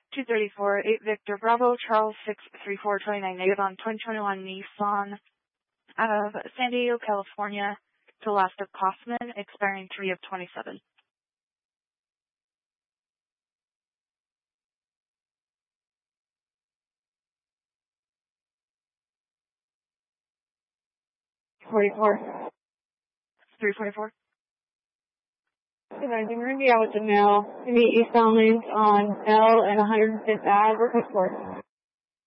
234, 8 Victor Bravo, Charles 63429 negative on 2021 Nissan out of San Diego, California to last of Kaufman, expiring 3 of 27. $44. 344. We're going to be out with the mail. We meet eastbound lanes on L and 105th Ave. Report.